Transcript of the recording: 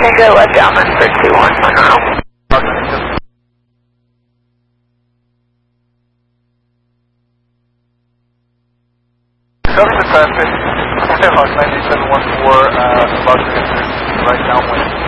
Tango left Alman for 21 Monroe. Cover the traffic, Hawk 9714, about to enter right downwind.